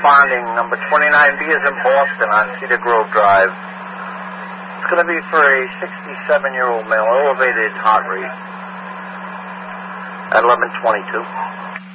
responding. Number 29B is in Boston on Cedar Grove Drive. It's going to be for a 67-year-old male, elevated heart rate at 11:22.